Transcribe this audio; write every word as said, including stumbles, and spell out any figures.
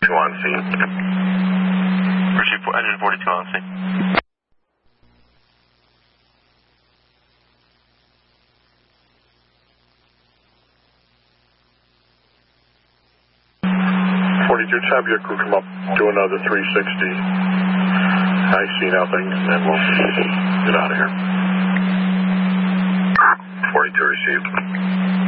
forty-two on scene. Receive engine forty-two on scene. forty-two, have your crew come up, do another three sixty. I see nothing, and then we'll get out of here. forty-two received.